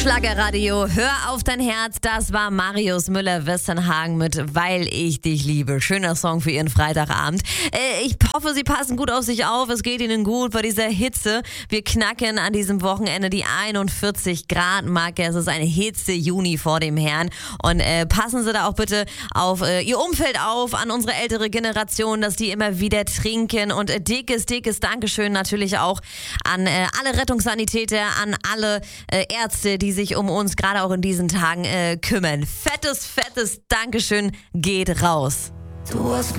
Schlagerradio, hör auf dein Herz, das war Marius Müller-Westernhagen mit Weil ich dich liebe. Schöner Song für Ihren Freitagabend. Ich hoffe, Sie passen gut auf sich auf, es geht Ihnen gut bei dieser Hitze. Wir knacken an diesem Wochenende die 41 Grad Marke. Es ist eine Hitze-Juni vor dem Herrn. Und passen Sie da auch bitte auf Ihr Umfeld auf, an unsere ältere Generation, dass die immer wieder trinken. Und dickes Dankeschön natürlich auch an alle Rettungssanitäter, an alle Ärzte, die sich um uns gerade auch in diesen Tagen kümmern. Fettes Dankeschön geht raus.